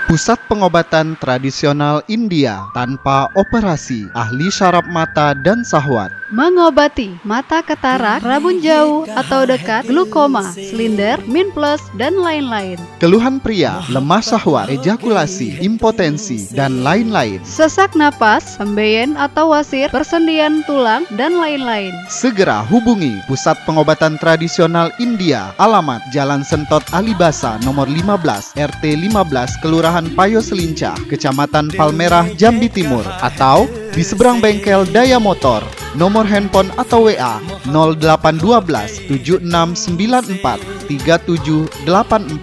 Pusat pengobatan tradisional India tanpa operasi, ahli syaraf mata dan syahwat. Mengobati mata katarak, rabun jauh atau dekat, glukoma, silinder, min plus, dan lain-lain. Keluhan pria, lemah syahwat, ejakulasi, impotensi, dan lain-lain. Sesak napas, sembeyen atau wasir, persendian tulang, dan lain-lain. Segera hubungi Pusat Pengobatan Tradisional India, alamat Jalan Sentot Alibasa nomor 15, RT 15, Kelurahan Payo Selincah, Kecamatan Palmerah, Jambi Timur, atau di seberang bengkel Daya Motor. Nomor handphone atau WA 0812 7694 3784.